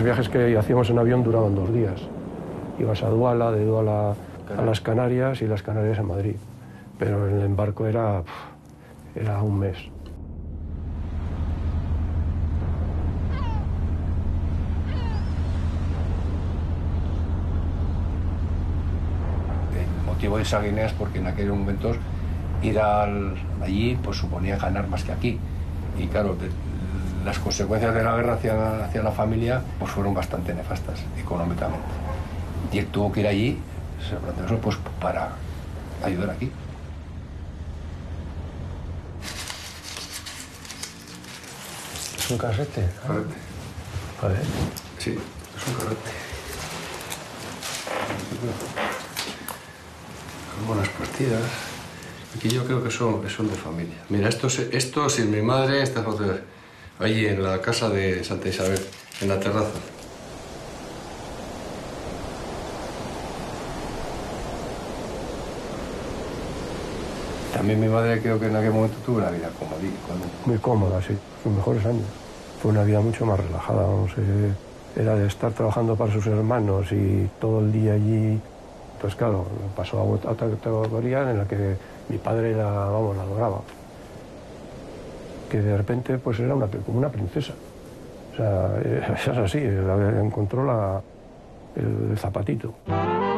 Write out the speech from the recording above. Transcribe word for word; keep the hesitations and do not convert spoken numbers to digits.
Los viajes que hacíamos en avión duraban dos días. Ibas a Duala, de Duala a las Canarias y las Canarias a Madrid. Pero en el embarco era, era un mes. El motivo de esa Guinea es porque en aquellos momentos ir al, allí pues suponía ganar más que aquí. Y claro, de, las consecuencias de la guerra hacia, hacia la familia pues fueron bastante nefastas económicamente. Y él tuvo que ir allí, pues, para ayudar aquí. ¿Es un carrete? Carrete. A ver. Sí, es un carrete. Algunas partidas. Aquí yo creo que son, son de familia. Mira, esto, esto sin mi madre, esta foto allí en la casa de Santa Isabel, en la terraza. También mi madre creo que en aquel momento tuvo una vida cómoda. Muy cómoda, sí. Sus mejores años. Fue una vida mucho más relajada, vamos. Eh, era de estar trabajando para sus hermanos y todo el día allí. Entonces, claro, pasó a otra categoría en la que mi padre la, vamos, la adoraba. Que de repente pues era una, como una princesa. O sea, es así, encontró la, el, el zapatito.